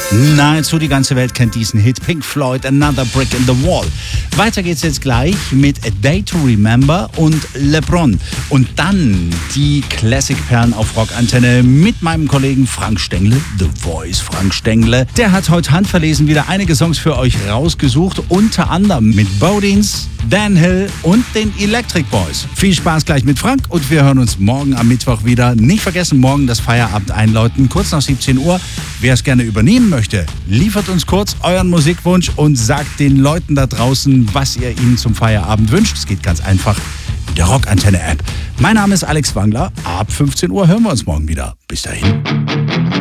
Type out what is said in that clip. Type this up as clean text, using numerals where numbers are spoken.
Nahezu die ganze Welt kennt diesen Hit. Pink Floyd, Another Brick in the Wall. Weiter geht's jetzt gleich mit A Day to Remember und LeBron. Und dann die Classic-Perlen auf Rockantenne mit meinem Kollegen Frank Stengle, The Voice Frank Stengle. Der hat heute handverlesen wieder einige Songs für euch rausgesucht, unter anderem mit Bodines, Dan Hill und den Electric Boys. Viel Spaß gleich mit Frank und wir hören uns morgen am Mittwoch wieder. Nicht vergessen, morgen das Feierabend einläuten, kurz nach 17 Uhr. Wer es gerne übernehmen möchte, liefert uns kurz euren Musikwunsch und sagt den Leuten da draußen, was ihr ihnen zum Feierabend wünscht. Es geht ganz einfach mit der Rockantenne-App. Mein Name ist Alex Wangler. Ab 15 Uhr hören wir uns morgen wieder. Bis dahin.